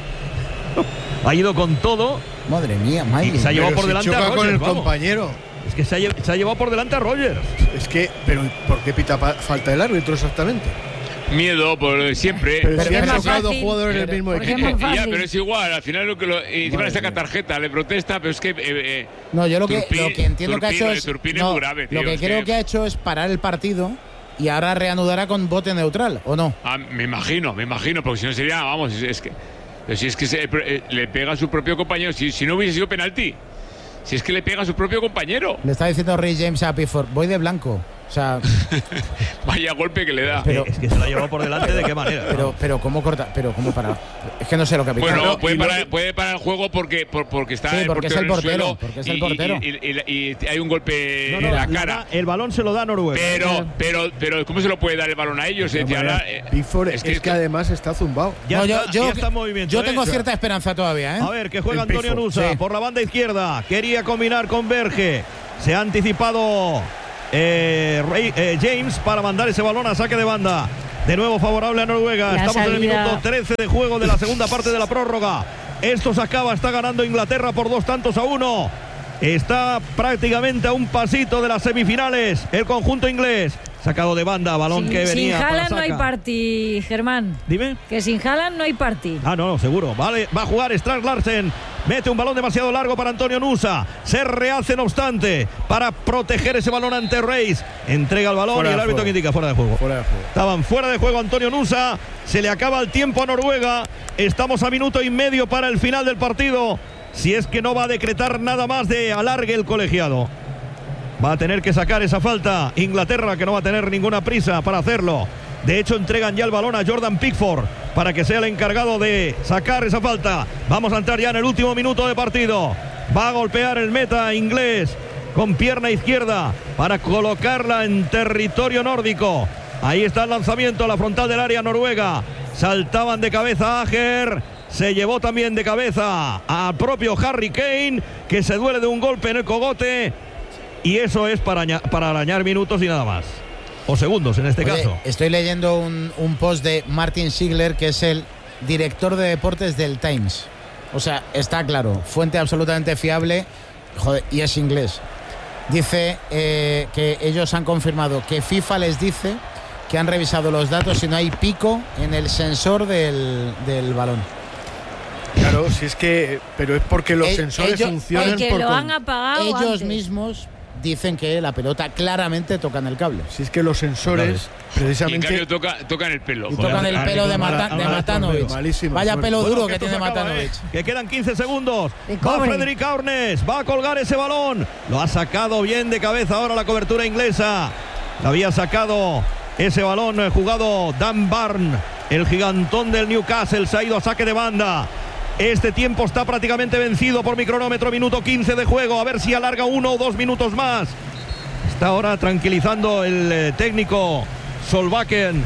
Ha ido con todo. Madre mía, y se ha llevado por delante a Rogers, con el compañero. Es que se ha llevado por delante a Rogers. Es que, pero ¿por qué pita falta el árbitro exactamente? Miedo por siempre. Pero si han tocado jugadores del mismo equipo. Pero es igual, al final encima le saca tarjeta, le protesta, pero es que no, yo lo que entiendo que ha hecho es grave, tío, lo que creo que ha hecho es parar el partido y ahora reanudará con bote neutral, ¿o no? Me imagino, porque si no sería, vamos, pero si es que le pega a su propio compañero, si no hubiese sido penalti. Si es que le pega a su propio compañero. Le está diciendo Ray James a Pickford, voy de blanco. O sea, vaya golpe que le da. Pero es que se la llevó por delante, ¿de qué manera? Pero cómo corta, pero cómo para. Es que no sé lo que ha pitado. Bueno, puede parar el juego porque está sí, porque es el portero, porque es el portero. Y hay un golpe en la cara. El balón se lo da a Noruega. Pero ¿cómo se lo puede dar el balón a ellos? Pickford es que además está zumbado. Ya está en movimiento. Yo tengo cierta esperanza todavía, ¿eh? A ver, que juega Antonio Nusa por la banda izquierda. Quería combinar con Berge. Se ha anticipado James para mandar ese balón a saque de banda. De nuevo favorable a Noruega. Estamos en el minuto 13 de juego de la segunda parte de la prórroga. Esto se acaba, está ganando Inglaterra por 2-1. Está prácticamente a un pasito de las semifinales el conjunto inglés. Sacado de banda, balón que venía. Sin Haaland no hay party, Germán. Dime. Que sin Haaland no hay party. No, seguro. Vale, va a jugar Strand Larsen. Mete un balón demasiado largo para Antonio Nusa. Se rehace, no obstante, para proteger ese balón ante Reis. Entrega el balón y el árbitro que indica fuera de juego. Estaban fuera de juego Antonio Nusa. Se le acaba el tiempo a Noruega. Estamos a minuto y medio para el final del partido. Si es que no va a decretar nada más de alargue el colegiado. Va a tener que sacar esa falta Inglaterra, que no va a tener ninguna prisa para hacerlo. De hecho, entregan ya el balón a Jordan Pickford para que sea el encargado de sacar esa falta. Vamos a entrar ya en el último minuto de partido. Va a golpear el meta inglés con pierna izquierda para colocarla en territorio nórdico. Ahí está el lanzamiento a la frontal del área noruega. Saltaban de cabeza Ajer. Se llevó también de cabeza al propio Harry Kane, que se duele de un golpe en el cogote. Y eso es para arañar minutos y nada más. O segundos en este caso. Estoy leyendo un post de Martin Ziegler, que es el director de deportes del Times. O sea, está claro, fuente absolutamente fiable, y es inglés. Dice que ellos han confirmado que FIFA les dice que han revisado los datos y no hay pico en el sensor del balón. Claro, si es que, pero es porque los sensores funcionan porque lo han apagado ellos antes. Mismos dicen que la pelota claramente toca en el cable. Si es que los sensores precisamente y en cambio tocan el pelo. Y tocan el pelo de Matanovic. Vaya pelo duro que tiene Matanovic. Que quedan 15 segundos. Va Frederick Aurnes, va a colgar ese balón. Lo ha sacado bien de cabeza ahora la cobertura inglesa. Lo había sacado ese balón jugado Dan Barn, el gigantón del Newcastle. Se ha ido a saque de banda. Este tiempo está prácticamente vencido por mi cronómetro, minuto 15 de juego. A ver si alarga 1 o 2 minutos más. Está ahora tranquilizando el técnico Solbakken,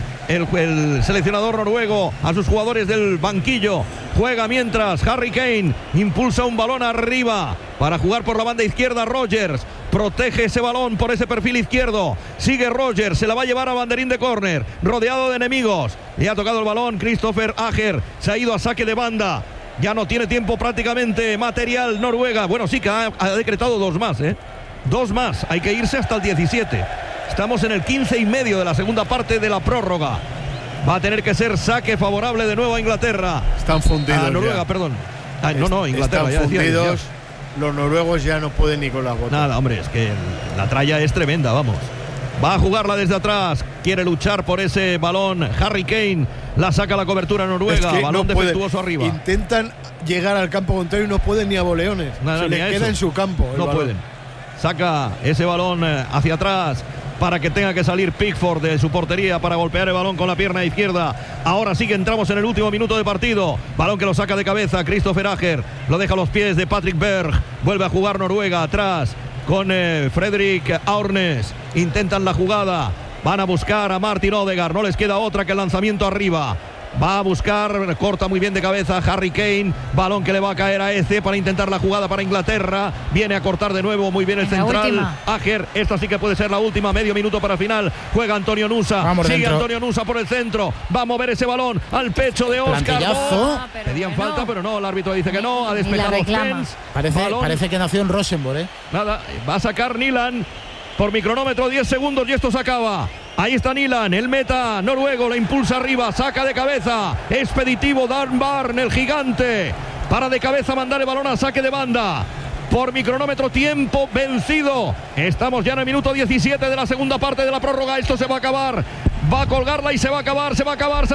el seleccionador noruego, a sus jugadores del banquillo. Juega mientras Harry Kane impulsa un balón arriba para jugar por la banda izquierda. Rodgers protege ese balón por ese perfil izquierdo. Sigue Rodgers, se la va a llevar a banderín de córner, rodeado de enemigos. Le ha tocado el balón Christopher Ajer, se ha ido a saque de banda. Ya no tiene tiempo prácticamente material Noruega. Bueno, sí que ha decretado 2 más, ¿eh? 2 más. Hay que irse hasta el 17. Estamos en el 15 y medio de la segunda parte de la prórroga. Va a tener que ser saque favorable de nuevo a Inglaterra. Están fundidos. A Noruega, ya. Perdón. Inglaterra. Están ya fundidos. decía. Los noruegos ya no pueden ni con las botas. Nada, hombre, es que la tralla es tremenda, vamos. Va a jugarla desde atrás. Quiere luchar por ese balón. Harry Kane la saca la cobertura noruega. Balón no defectuoso arriba. Intentan llegar al campo contrario y no pueden ni a boleones. Se les queda en su campo. No pueden. Saca ese balón hacia atrás para que tenga que salir Pickford de su portería para golpear el balón con la pierna izquierda. Ahora sí que entramos en el último minuto de partido. Balón que lo saca de cabeza Christopher Ajer. Lo deja a los pies de Patrick Berg. Vuelve a jugar Noruega atrás con Frederick Aurnes. Intentan la jugada. Van a buscar a Martin Odegaard. No les queda otra que el lanzamiento arriba. Va a buscar, corta muy bien de cabeza Harry Kane. Balón que le va a caer a Eze para intentar la jugada para Inglaterra. Viene a cortar de nuevo muy bien el central. Ajer, esta sí que puede ser la última. Medio minuto para final. Juega Antonio Nusa. Sigue dentro. Antonio Nusa por el centro. Va a mover ese balón al pecho de Oscar. Pedían falta, pero no. El árbitro dice que no. Ha despejado Spence. Parece que nació en Rosenborg, ¿eh? Nada, va a sacar Nilan. Por mi cronómetro, 10 segundos y esto se acaba. Ahí está Nilan, el meta noruego, la impulsa arriba, saca de cabeza. Expeditivo Dan Barn, el gigante. Para de cabeza mandar el balón a saque de banda. Por mi cronómetro, tiempo vencido. Estamos ya en el minuto 17 de la segunda parte de la prórroga. Esto se va a acabar. Va a colgarla y se va a acabar. Se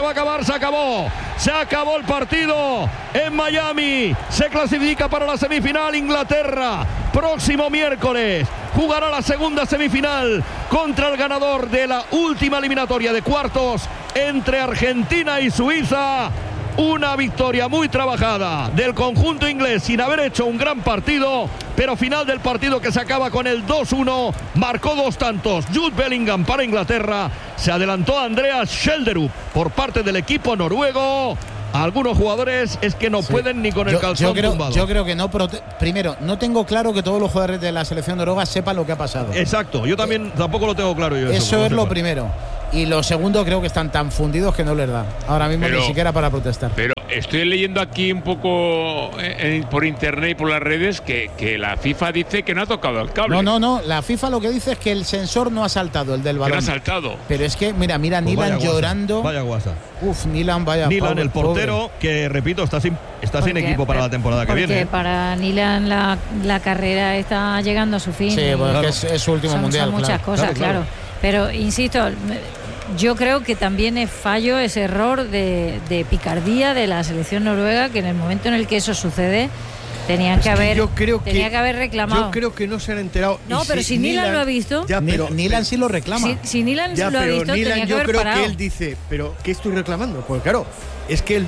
acabó. Se acabó el partido en Miami. Se clasifica para la semifinal Inglaterra. Próximo miércoles jugará la segunda semifinal contra el ganador de la última eliminatoria de cuartos entre Argentina y Suiza. Una victoria muy trabajada del conjunto inglés sin haber hecho un gran partido, pero final del partido que se acaba con el 2-1, marcó 2 tantos Jude Bellingham para Inglaterra, se adelantó a Andreas Schjelderup por parte del equipo noruego. Algunos jugadores es que no pueden ni con el calzón tumbado. Yo creo que no. Primero, no tengo claro que todos los jugadores de la selección noruega sepan lo que ha pasado. Exacto, yo también tampoco lo tengo claro. Eso es lo primero. Y lo segundo, creo que están tan fundidos que no les da ahora mismo ni siquiera para protestar. Pero estoy leyendo aquí un poco por internet y por las redes que la FIFA dice que no ha tocado el cable. No. La FIFA lo que dice es que el sensor no ha saltado, el del balón. Que no ha saltado. Pero es que, mira, pues Nilan llorando. Vaya guasa. Nilan, vaya. Nilan, el portero, que repito, está sin equipo para la temporada que viene. Porque para Nilan la carrera está llegando a su fin. Sí, porque es su último mundial. Son muchas cosas, claro. Pero, insisto, yo creo que también es fallo, es error de picardía de la selección noruega, que en el momento en el que eso sucede tenían que haber reclamado. Yo creo que no se han enterado. No, pero si Nilan lo ha visto. Pero Nilan sí lo reclama. Si Nilan lo ha visto, Nilan, tenía que haber parado. Que él dice, pero ¿qué estoy reclamando? Pues claro, es que él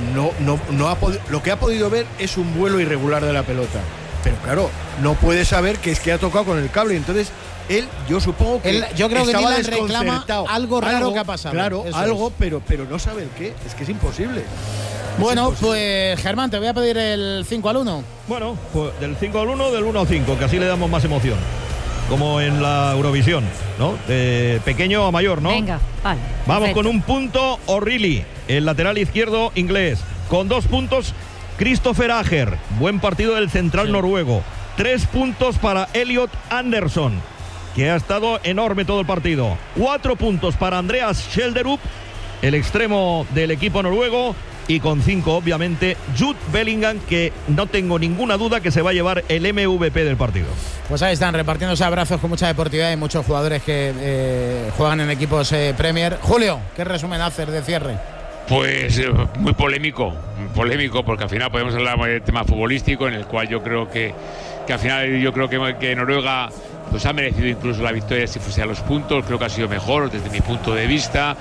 no ha podido, lo que ha podido ver es un vuelo irregular de la pelota. Pero claro, no puede saber que es que ha tocado con el cable. Entonces él, yo supongo que yo creo que Nilan reclama algo raro que ha pasado. Claro, algo, pero no sabe el qué. Es que es imposible. Bueno, pues Germán, te voy a pedir el 5 al 1. Bueno, pues del 5 al 1, del 1 al 5, que así le damos más emoción. Como en la Eurovisión, ¿no? De pequeño a mayor, ¿no? Venga, vale. Vamos perfecto. con un punto O'Reilly, el lateral izquierdo inglés. Con 2 puntos, Christopher Ager, buen partido del central noruego. 3 puntos para Elliot Anderson, que ha estado enorme todo el partido. 4 puntos para Andreas Schjelderup, el extremo del equipo noruego. Y con 5, obviamente, Jude Bellingham, que no tengo ninguna duda que se va a llevar el MVP del partido. Pues ahí están, repartiéndose abrazos con mucha deportividad y muchos jugadores que juegan en equipos Premier. Julio, ¿qué resumen haces de cierre? Pues muy polémico, porque al final podemos hablar del tema futbolístico, en el cual yo creo que al final que Noruega pues ha merecido incluso la victoria si fuese a los puntos. Creo que ha sido mejor desde mi punto de vista.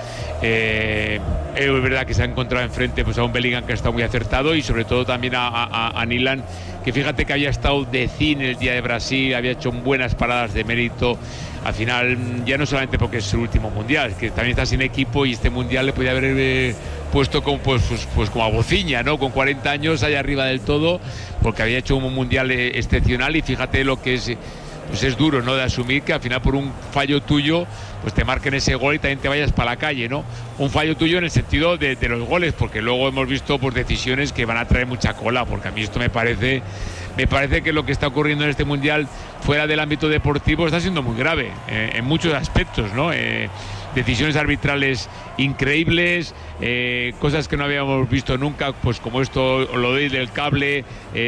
Es verdad que se ha encontrado enfrente pues a un Bellingham que ha estado muy acertado, y sobre todo también a Nilan, que fíjate que había estado de cine el día de Brasil, había hecho buenas paradas de mérito. Al final, ya no solamente porque es su último mundial, que también está sin equipo, y este mundial le podía haber puesto como, pues como a bociña, ¿no? Con 40 años allá arriba del todo, porque había hecho un mundial excepcional. Y fíjate lo que es, pues es duro, ¿no? De asumir que al final por un fallo tuyo pues te marquen ese gol y también te vayas para la calle, ¿no? Un fallo tuyo en el sentido de los goles, porque luego hemos visto pues decisiones que van a traer mucha cola, porque a mí esto me parece que lo que está ocurriendo en este mundial fuera del ámbito deportivo está siendo muy grave en muchos aspectos, ¿no? Decisiones arbitrales increíbles, cosas que no habíamos visto nunca, pues como esto, lo del cable,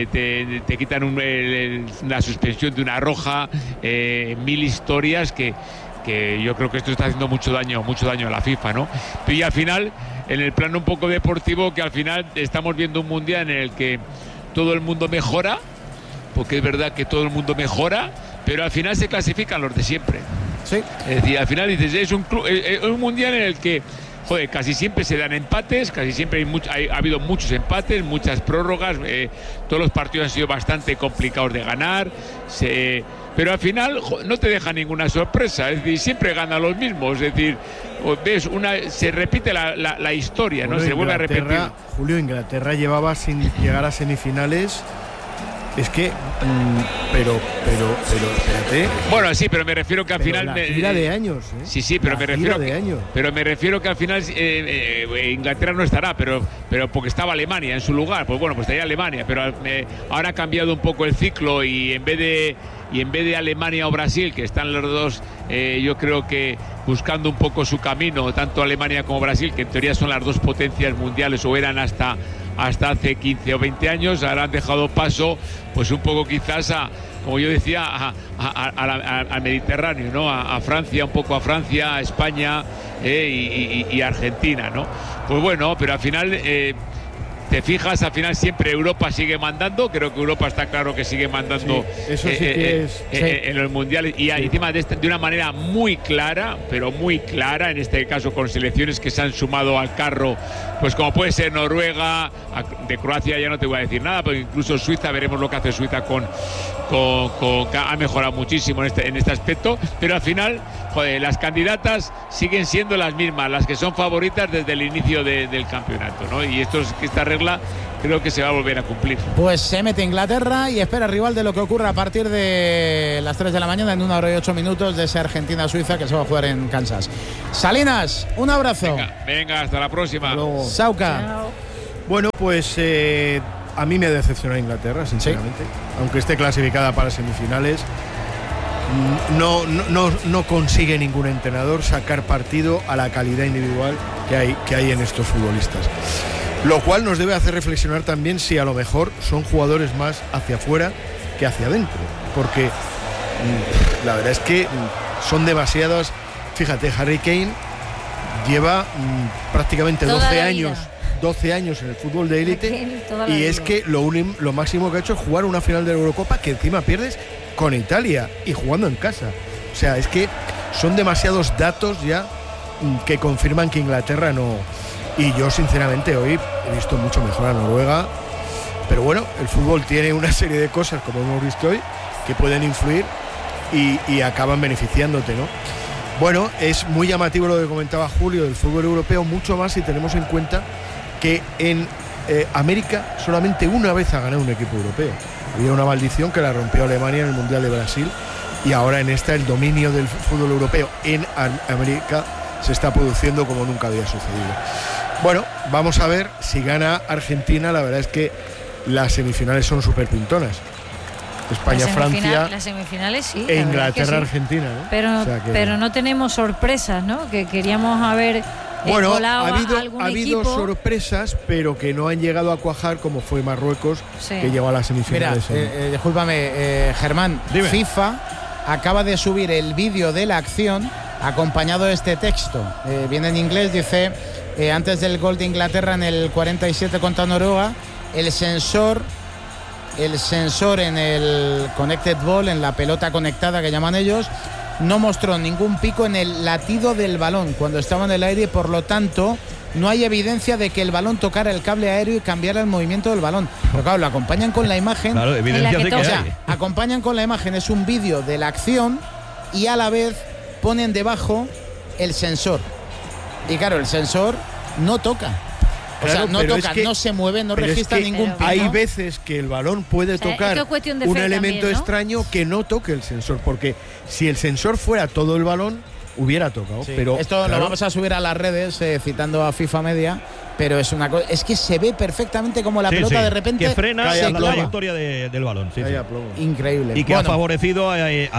te quitan la suspensión de una roja, 1000 historias que yo creo que esto está haciendo mucho daño a la FIFA, ¿no? Y al final, en el plano un poco deportivo, que al final estamos viendo un mundial en el que todo el mundo mejora, porque es verdad que todo el mundo mejora, pero al final se clasifican los de siempre. Sí. Es decir, al final dices, es un mundial en el que, joder, casi siempre se dan empates, casi siempre ha habido muchos empates, muchas prórrogas, todos los partidos han sido bastante complicados de ganar, pero al final no te deja ninguna sorpresa, es decir, siempre ganan los mismos, es decir, ves se repite la historia, ¿no? Se vuelve a repetir. Julio, Inglaterra llevaba sin llegar a semifinales. Es que, pero espérate. Bueno, sí, pero me refiero que al final. La gira de años, ¿eh? Sí, pero me refiero que al final Inglaterra no estará, pero porque estaba Alemania en su lugar. Pues bueno, pues estaría Alemania, pero ahora ha cambiado un poco el ciclo, y en vez de Alemania o Brasil, que están los dos, yo creo que buscando un poco su camino, tanto Alemania como Brasil, que en teoría son las dos potencias mundiales, o eran hasta hace 15 o 20 años, ahora han dejado paso pues un poco quizás como yo decía, al Mediterráneo, ¿no? A Francia, un poco a Francia, a España y Argentina, ¿no? Pues bueno, pero al final te fijas, al final siempre Europa sigue mandando. Creo que Europa está claro que sigue mandando en los mundiales y encima de una manera muy clara, pero muy clara, en este caso con selecciones que se han sumado al carro, pues como puede ser Noruega, de Croacia ya no te voy a decir nada, pero incluso Suiza, veremos lo que hace Suiza ha mejorado muchísimo en este aspecto, pero al final, joder, las candidatas siguen siendo las mismas, las que son favoritas desde el inicio del campeonato, ¿no? Y esta regla creo que se va a volver a cumplir. Pues se mete Inglaterra y espera rival de lo que ocurra a partir de las 3 de la mañana en 1 hora y 8 minutos de esa Argentina-Suiza que se va a jugar en Kansas. Salinas, un abrazo. Venga, hasta la próxima. Sauca. Bueno, pues a mí me ha decepcionado Inglaterra, sinceramente. Aunque esté clasificada para semifinales, no consigue ningún entrenador sacar partido a la calidad individual que hay en estos futbolistas. Lo cual nos debe hacer reflexionar también si a lo mejor son jugadores más hacia afuera que hacia adentro. Porque la verdad es que son demasiadas. Fíjate, Harry Kane lleva prácticamente 12 años en el fútbol de élite y es que lo máximo que ha hecho es jugar una final de la Eurocopa que encima pierdes con Italia y jugando en casa. O sea, es que son demasiados datos ya que confirman que Inglaterra no. Y yo sinceramente hoy he visto mucho mejor a Noruega, pero bueno, el fútbol tiene una serie de cosas, como hemos visto hoy, que pueden influir y acaban beneficiándote, ¿no? Bueno, es muy llamativo lo que comentaba Julio del fútbol europeo, mucho más si tenemos en cuenta que en América solamente una vez ha ganado un equipo europeo. Había una maldición que la rompió Alemania en el Mundial de Brasil y ahora en esta el dominio del fútbol europeo en América se está produciendo como nunca había sucedido. Bueno, vamos a ver si gana Argentina. La verdad es que las semifinales son súper pintonas. España-Francia. Las semifinales sí. E Inglaterra-Argentina, ¿no? Pero no tenemos sorpresas, ¿no? Que queríamos haber ha habido sorpresas, pero que no han llegado a cuajar, como fue Marruecos, que llegó a las semifinales. Mira, discúlpame, Germán. Dime. FIFA acaba de subir el vídeo de la acción acompañado de este texto. Viene en inglés, dice, antes del gol de Inglaterra en el 47 contra Noruega, el sensor en el connected ball, en la pelota conectada que llaman ellos, no mostró ningún pico en el latido del balón cuando estaba en el aire y por lo tanto no hay evidencia de que el balón tocara el cable aéreo y cambiara el movimiento del balón. Pero claro, lo acompañan con la imagen. Claro, evidencia de que hay. O sea, acompañan con la imagen, es un vídeo de la acción y a la vez ponen debajo el sensor. Y claro, el sensor no toca. O sea, no toca, no se mueve, no registra ningún pico. Hay veces que el balón puede tocar un elemento extraño que no toque el sensor, porque si el sensor fuera todo el balón, hubiera tocado. Sí, pero esto lo vamos a subir a las redes, citando a FIFA Media, pero es una cosa, es que se ve perfectamente como la pelota de repente que frena la trayectoria del balón. Increíble. Y que ha favorecido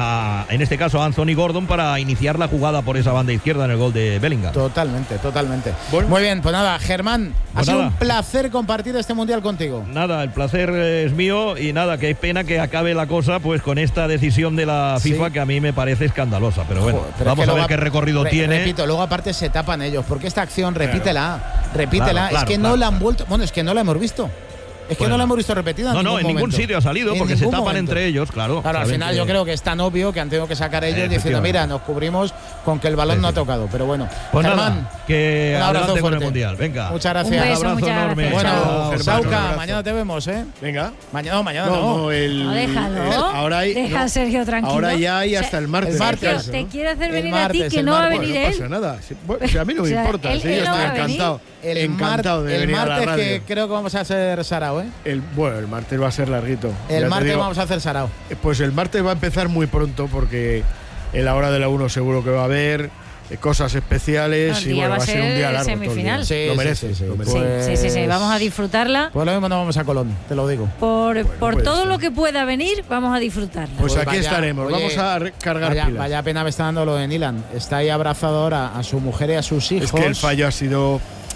en este caso a Anthony Gordon para iniciar la jugada por esa banda izquierda en el gol de Bellingham. Totalmente. Bueno. Muy bien, pues nada, Germán, ha sido un placer compartir este mundial contigo. Nada, el placer es mío y nada, qué pena que acabe la cosa pues con esta decisión de la FIFA que a mí me parece escandalosa, pero bueno, vamos a ver qué recorrido tiene. Repito, luego aparte se tapan ellos, porque esta acción, repítela, es que no la han vuelto, es que no la hemos visto. Es que no la hemos visto repetida. En ningún sitio ha salido porque se tapan entre ellos, claro. Al final yo creo que es tan obvio que han tenido que sacar ellos diciendo, mira, nos cubrimos con que el balón no ha mañana. Pero bueno, pues Germán, nada, que un abrazo con el mundial. Venga. Muchas gracias. Un beso, un abrazo enorme. Bueno, Sauca, mañana te vemos, ¿eh? Venga. Mañana no. Déjalo. Ahora hay, deja a Sergio tranquilo. Ahora ya hay hasta el martes. Sergio, te quiere hacer venir a ti, que no va a venir él. No pasa nada. A mí no me importa. Yo estoy encantado. Encantado de venir a la radio. El martes que creo que vamos a hacer sarao, ¿eh? El martes va a ser larguito. El martes vamos a hacer sarao. Pues el martes va a empezar muy pronto porque en la hora de la 1 seguro que va a haber cosas especiales y bueno, va a ser un día largo. Semifinal. Sí, lo merece. Sí, vamos a disfrutarla. Pues lo mismo no vamos a Colón, te lo digo. Por todo lo que pueda venir, vamos a disfrutarla. Pues aquí estaremos, vamos a cargar pilas. Vaya pena me está dando lo de Nilan. Está ahí abrazado ahora a su mujer y a sus hijos. Es que el fallo ha sido...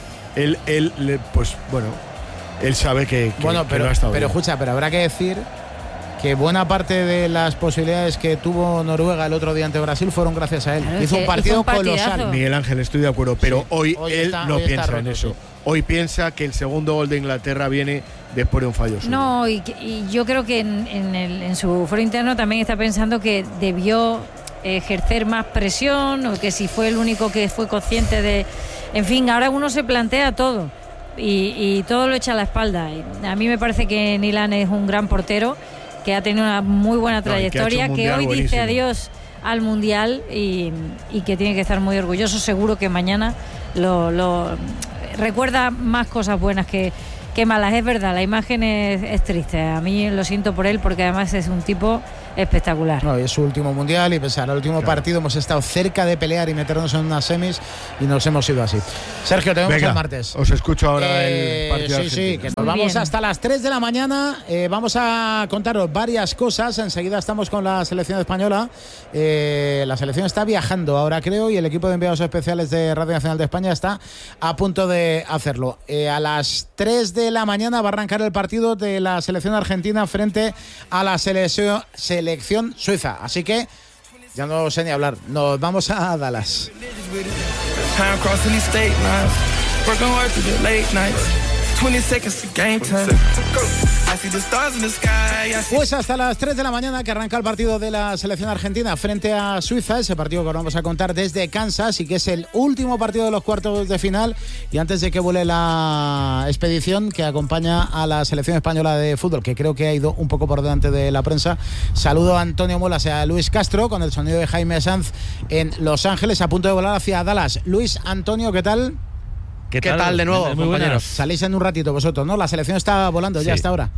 Él pues bueno, él sabe que no ha estado bien. Escucha, pero habrá que decir que buena parte de las posibilidades que tuvo Noruega el otro día ante Brasil fueron gracias a él. Claro, hizo un partido colosal. Miguel Ángel, estoy de acuerdo, pero hoy él no piensa en eso. Sí. Hoy piensa que el segundo gol de Inglaterra viene después de un fallo suyo. No, y yo creo que en su foro interno también está pensando que debió ejercer más presión, o que si fue el único que fue consciente de... En fin, ahora uno se plantea todo y todo lo echa a la espalda. Y a mí me parece que Nilan es un gran portero, que ha tenido una muy buena trayectoria, que hoy buenísimo. Dice adiós al Mundial y que tiene que estar muy orgulloso. Seguro que mañana lo recuerda más cosas buenas que malas. Es verdad, la imagen es triste. A mí lo siento por él, porque además es un tipo espectacular. No, es su último Mundial y pese al último partido hemos estado cerca de pelear y meternos en unas semis y nos hemos ido así. Sergio, te vemos el martes. Os escucho ahora el partido. Sí, que nos vamos hasta las 3 de la mañana. Vamos a contaros varias cosas. Enseguida estamos con la selección española. La selección está viajando ahora, creo, y el equipo de enviados especiales de Radio Nacional de España está a punto de hacerlo. A las 3 de la mañana va a arrancar el partido de la selección argentina frente a la selección suiza. Así que ya no sé ni hablar. Nos vamos a Dallas. Pues hasta las 3 de la mañana que arranca el partido de la selección argentina frente a Suiza, ese partido que os vamos a contar desde Kansas y que es el último partido de los cuartos de final, y antes de que vuele la expedición que acompaña a la selección española de fútbol, que creo que ha ido un poco por delante de la prensa. Saludo a Antonio Molas y a Luis Castro con el sonido de Jaime Sanz en Los Ángeles, a punto de volar hacia Dallas. Luis, Antonio, ¿qué tal? ¿Qué tal de nuevo, muy compañeros? Salís en un ratito vosotros, ¿no? La selección está volando ya hasta ahora.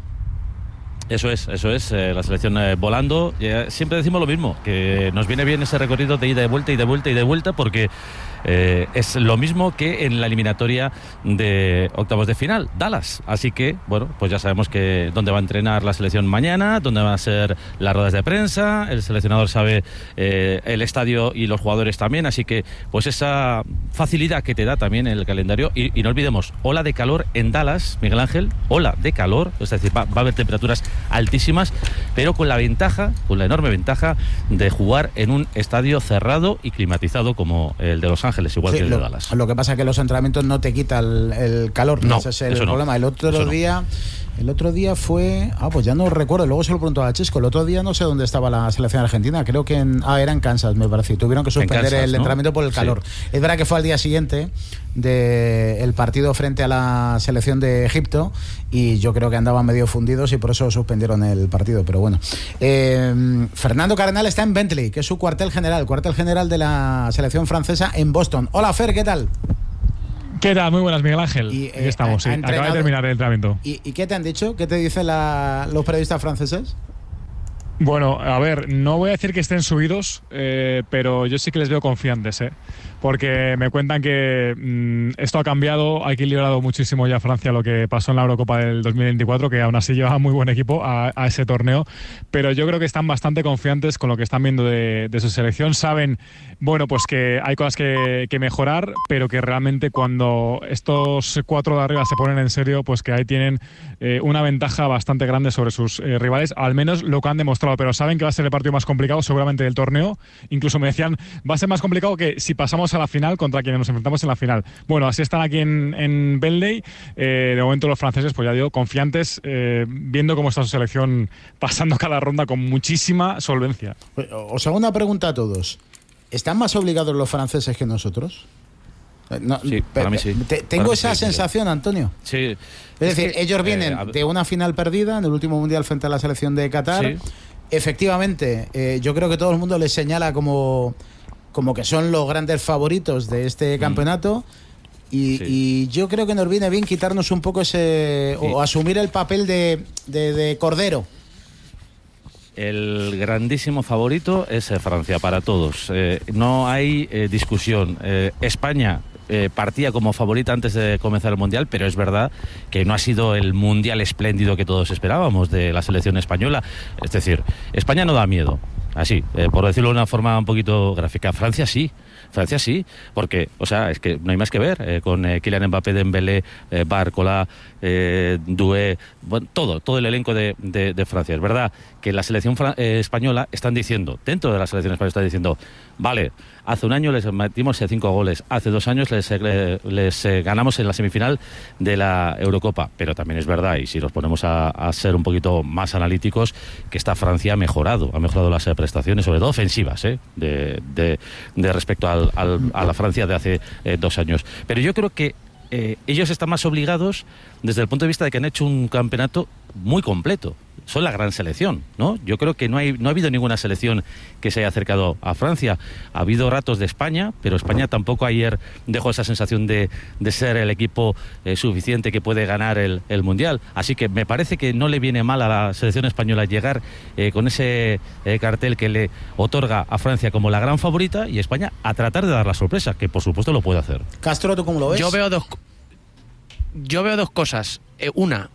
Eso es, la selección volando. Siempre decimos lo mismo, que nos viene bien ese recorrido de ida y vuelta y de vuelta y de vuelta, porque es lo mismo que en la eliminatoria de octavos de final, Dallas. Así que, bueno, pues ya sabemos que dónde va a entrenar la selección mañana, dónde van a ser las ruedas de prensa, el seleccionador sabe el estadio y los jugadores también, así que pues esa facilidad que te da también el calendario. Y no olvidemos, ola de calor en Dallas, Miguel Ángel, ola de calor, es decir, va a haber temperaturas altísimas, pero con la enorme ventaja de jugar en un estadio cerrado y climatizado como el de Los Ángeles, igual que el de Dallas. Lo que pasa es que los entrenamientos no te quita el calor, no, ese es el problema. El otro día fue, pues ya no recuerdo, luego se lo preguntó a Chisco, el otro día no sé dónde estaba la selección argentina, creo que era en Kansas, me parece, y tuvieron que suspender el entrenamiento por el calor. Sí. Es verdad que fue al día siguiente del partido frente a la selección de Egipto y yo creo que andaban medio fundidos y por eso suspendieron el partido, pero bueno. Fernando Cardenal está en Bentley, que es su cuartel general de la selección francesa en Boston. Hola Fer, ¿qué tal? ¿Qué tal? Muy buenas, Miguel Ángel. Aquí estamos, sí. Acaba de terminar el entrenamiento. ¿Y qué te han dicho? ¿Qué te dicen los periodistas franceses? Bueno, a ver, no voy a decir que estén subidos, pero yo sí que les veo confiantes, porque me cuentan que esto ha cambiado, ha equilibrado muchísimo ya Francia lo que pasó en la Eurocopa del 2024, que aún así llevaba muy buen equipo a ese torneo, pero yo creo que están bastante confiantes con lo que están viendo de su selección. Saben, bueno, pues que hay cosas que mejorar, pero que realmente cuando estos cuatro de arriba se ponen en serio, pues que ahí tienen una ventaja bastante grande sobre sus rivales, al menos lo que han demostrado, pero saben que va a ser el partido más complicado seguramente del torneo. Incluso me decían, va a ser más complicado que si pasamos a la final contra quienes nos enfrentamos en la final. Bueno, así están aquí en Bentley. De momento los franceses, pues ya digo, confiantes, viendo cómo está su selección pasando cada ronda con muchísima solvencia. Os hago una pregunta a todos. ¿Están más obligados los franceses que nosotros? No, sí, para mí sí. Tengo esa sensación, Antonio. Sí. Es decir, ellos vienen de una final perdida en el último mundial frente a la selección de Qatar. Sí. Efectivamente, yo creo que todo el mundo les señala como que son los grandes favoritos de este campeonato. Y yo creo que nos viene bien quitarnos un poco o asumir el papel de cordero. El grandísimo favorito es Francia para todos. No hay discusión. España partía como favorita antes de comenzar el Mundial, pero es verdad que no ha sido el Mundial espléndido que todos esperábamos de la selección española. Es decir, España no da miedo. así, por decirlo de una forma un poquito gráfica. Francia sí, porque, o sea, es que no hay más que ver, con Kylian Mbappé, Dembélé, Barcola, Doué, bueno, todo el elenco de Francia. Es verdad que la selección española están diciendo, dentro de la selección española están diciendo, vale, hace un año les metimos 5 goles, hace 2 años les ganamos en la semifinal de la Eurocopa, pero también es verdad, y si nos ponemos a ser un poquito más analíticos, que esta Francia ha mejorado las prestaciones, sobre todo ofensivas, de respecto a la Francia de hace 2 años. Pero yo creo que ellos están más obligados desde el punto de vista de que han hecho un campeonato muy completo. Son la gran selección, ¿no? Yo creo que no ha habido ninguna selección que se haya acercado a Francia. Ha habido ratos de España, pero España tampoco ayer dejó esa sensación de ser el equipo suficiente que puede ganar el Mundial. Así que me parece que no le viene mal a la selección española llegar con ese cartel que le otorga a Francia como la gran favorita, y España a tratar de dar la sorpresa, que por supuesto lo puede hacer. Castro, ¿tú cómo lo ves? Yo veo dos cosas. Una,